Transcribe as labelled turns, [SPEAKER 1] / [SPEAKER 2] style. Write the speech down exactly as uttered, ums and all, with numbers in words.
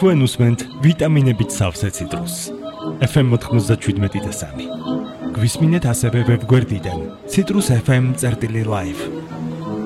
[SPEAKER 1] თქვენ უსმენთ ვიტამინებით სავსე ციტრუსს. ეფ ემ ninety-seven და სამი. გვისმინეთ ასევე ვებგვერდიდან citrus f m წერტილი live.